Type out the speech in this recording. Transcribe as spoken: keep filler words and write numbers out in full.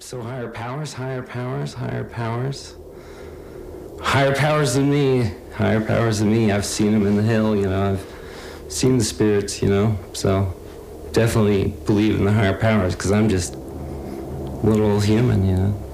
So higher powers, higher powers, higher powers. Higher powers than me, higher powers than me. I've seen them in the hill, you know, I've seen the spirits, you know, so definitely believe in the higher powers because I'm just a little old human, you know.